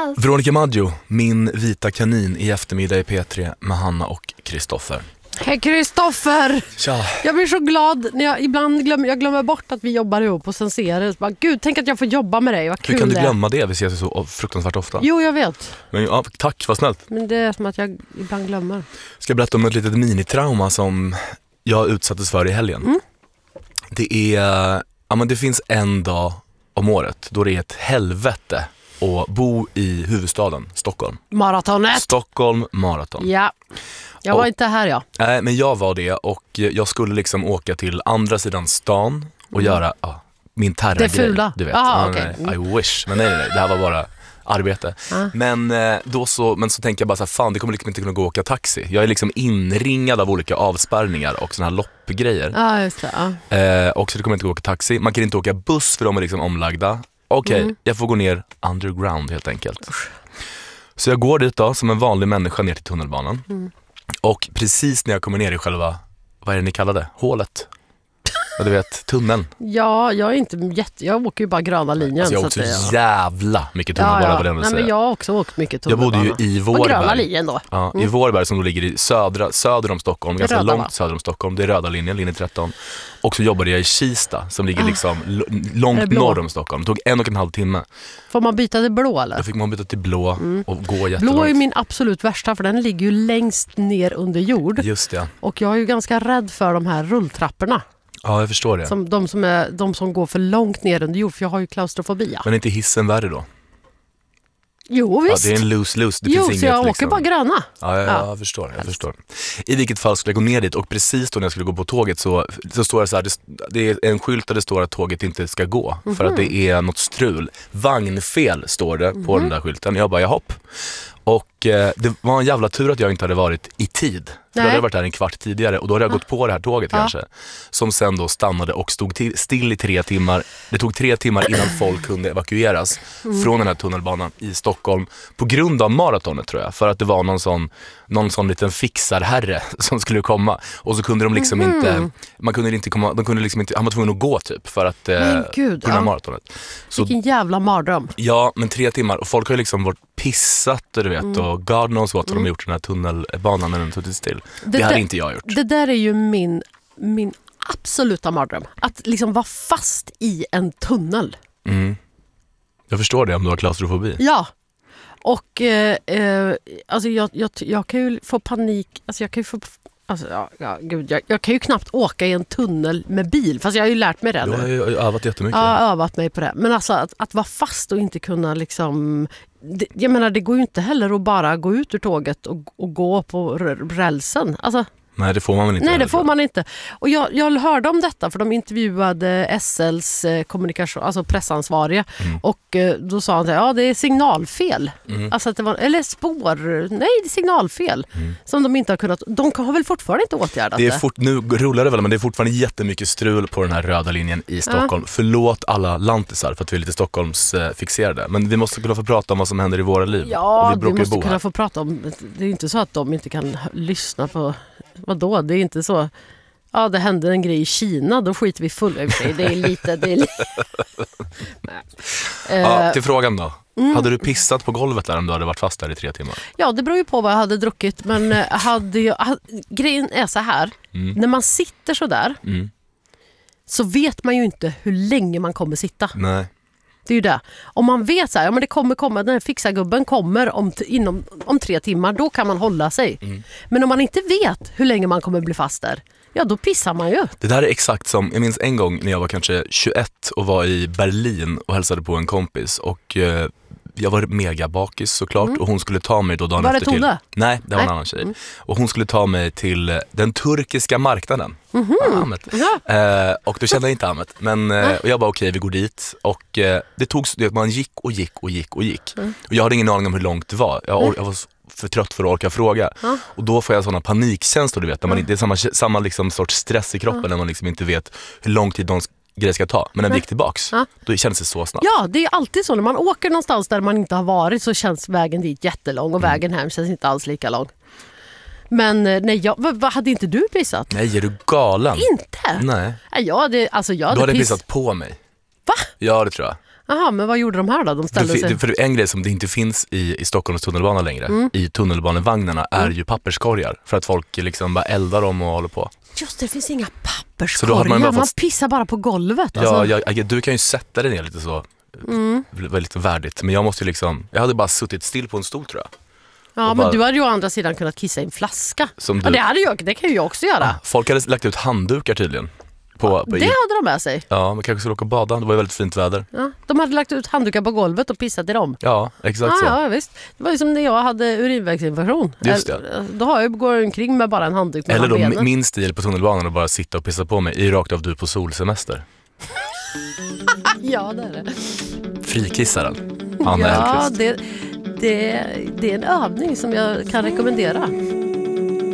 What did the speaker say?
alls. Veronica Maggio, min vita kanin i eftermiddag i P3 med Hanna och Kristoffer. Hej Kristoffer! Tja. Jag blir så glad när jag ibland glömmer bort att vi jobbar ihop och sen ser det. Bara, Gud, tänk att jag får jobba med dig, vad kul. Hur kan du det glömma det? Vi ses så fruktansvärt ofta. Jo, jag vet. Men ja, tack, vad snällt. Men det är som att jag ibland glömmer. Ska jag berätta om ett litet minitrauma som jag utsattes för i helgen. Det är, men det finns en dag om året då det är ett helvete att bo i huvudstaden Stockholm. Maratonet! Stockholm Marathon. Ja, jag var inte här Nej, men jag var det och jag skulle liksom åka till andra sidan stan och göra min terrorgrej. Det fula. Du vet. Aha, okay. I wish. Men nej, det här var bara arbete. Men så tänker jag bara så här, fan, det kommer liksom inte kunna gå att åka taxi. Jag är liksom inringad av olika avspärrningar och såna här loppgrejer. Ja, just det. Och så det kommer inte gå att åka taxi. Man kan inte åka buss för de är liksom omlagda. Okej, jag får gå ner underground helt enkelt. Så jag går dit då som en vanlig människa ner till tunnelbanan. Och precis när jag kommer ner i själva, vad är det ni kallar det? Hålet. Ja, du vet, tunneln. Ja, jag är inte jag åker ju bara gröna linjen. Alltså jag åker så jävla mycket tunnelbana på den. Nej, men jag har också åkt mycket tunnelbana. Jag bodde ju i Vårberg. På gröna linjen då. Ja, i Vårberg som då ligger i söder om Stockholm. Ganska långt söder om Stockholm. Det är röda linjen, linje 13. Och så jobbade jag i Kista som ligger liksom långt norr om Stockholm. Det tog 1,5 timme. Får man byta till blå eller? Då fick man byta till blå och gå jättelångt. Blå är min absolut värsta för den ligger ju längst ner under jord. Just det. Och jag är ju ganska rädd för de här rulltrapporna. Ja, jag förstår det. Som de som går för långt ner under jord, för jag har ju klaustrofobia. Men är inte hissen värre då? Jo, visst. Ja, det är en loose. Det jo, finns så inget, jag åker bara gröna. Ja, jag förstår. I vilket fall skulle jag gå ner dit och precis då när jag skulle gå på tåget så står det så här, det är en skylt där det står att tåget inte ska gå för att det är något strul. Vagnfel står det på den där skylten. Jag bara, hopp. Och det var en jävla tur att jag inte hade varit i tid. För då hade jag varit där en kvart tidigare och då hade jag gått på det här tåget kanske. Som sen då stannade och stod still i 3 timmar. Det tog 3 timmar innan folk kunde evakueras från den här tunnelbanan i Stockholm. På grund av maratonet tror jag. För att det var någon sån liten fixarherre som skulle komma. Och så kunde de liksom inte, han var tvungen att gå typ för att på grund av maratonet. Så, vilken jävla mardröm. Ja, men 3 timmar och folk har ju liksom varit pissat och du vet och God knows what har de gjort den här tunnelbanan när den tog still. Det hade inte jag gjort. Det där är ju min absoluta mardröm. Att liksom vara fast i en tunnel. Jag förstår det om du har klaustrofobi. Ja. Och alltså jag kan ju få panik. Alltså jag kan ju få... Alltså, jag kan ju knappt åka i en tunnel med bil. Fast jag har ju lärt mig det nu. Du har ju övat jättemycket. Ja, jag har övat mig på det. Men alltså att vara fast och inte kunna liksom... Jag menar, det går ju inte heller att bara gå ut ur tåget och gå på rälsen. Alltså... Nej, det får man väl inte. Nej, det får man inte. Och jag hörde om detta för de intervjuade SLs kommunikation, alltså pressansvariga. Och då sa han att det är signalfel. Alltså att det var, eller det är signalfel. Som de inte har kunnat, de har väl fortfarande inte åtgärdat det. Nu rullar det väl, men det är fortfarande jättemycket strul på den här röda linjen i Stockholm. Förlåt alla lantisar för att vi är lite Stockholms fixerade. Men vi måste kunna få prata om vad som händer i våra liv. Ja, vi måste kunna få prata om, det är inte så att de inte kan lyssna på. Vadå? Det är inte så. Ja, det hände en grej i Kina, då skiter vi full över sig. Det är lite. Till frågan då. Hade du pissat på golvet där om du hade varit fast där i 3 timmar? Ja, det beror ju på vad jag hade druckit. Men grejen är så här. När man sitter så där så vet man ju inte hur länge man kommer sitta. Nej. Det är ju det. Om man vet så här, men det kommer komma, den här fixargubben kommer om 3 timmar, då kan man hålla sig. Men om man inte vet hur länge man kommer bli fast där, ja då pissar man ju. Det där är exakt som, jag minns en gång när jag var kanske 21 och var i Berlin och hälsade på en kompis och jag var mega bakis såklart och hon skulle ta mig då dagen var efter det Tone? Nej, det var en annan tjej. Och hon skulle ta mig till den turkiska marknaden. Och då kände jag inte Ahmet. Men och jag bara okej, vi går dit. Och det tog, man gick. Och jag hade ingen aning om hur långt det var. Jag var för trött för att orka fråga. Och då får jag sådana panikkänslor, du vet. Där det är samma liksom sorts stress i kroppen när man liksom inte vet hur lång tid de grejer ska ta. Men när vi gick tillbaks, då kändes det så snabbt. Ja, det är alltid så. När man åker någonstans där man inte har varit så känns vägen dit jättelång och vägen hem känns inte alls lika lång. Men nej, vad hade inte du pissat? Nej, är du galen? Inte? Nej. Jag hade du hade pissat på mig. Va? Ja, det tror jag. Jaha, men vad gjorde de här då? De ställde sig... För en grej som det inte finns i Stockholms tunnelbana längre, i tunnelbanevagnarna, är ju papperskorgar. För att folk liksom bara eldar dem och håller på. Just det, finns inga papperskorgar. Så då hade man pissar bara på golvet. Alltså. Ja, du kan ju sätta dig ner lite så. Väldigt värdigt. Men jag måste ju liksom, jag hade bara suttit still på en stol tror jag. Ja, men du hade ju å andra sidan kunnat kissa i en flaska. Ja, det kan ju jag också göra. Ja, folk hade lagt ut handdukar tydligen. Det hade de med sig. Ja, man kanske skulle åka och bada. Det var ju väldigt fint väder. Ja, de hade lagt ut handdukar på golvet och pissat i dem. Ja, exakt så. Ja, visst. Det var ju som när jag hade urinvägsinfektion. Just det. Då går jag omkring med bara en handduk mellan benen. Eller då benen. min stil på tunnelbanan och bara sitta och pissa på mig i rakt av du på solsemester. Ja, det är det. Frikissaren. Anna Hellqvist. Det är en övning som jag kan rekommendera.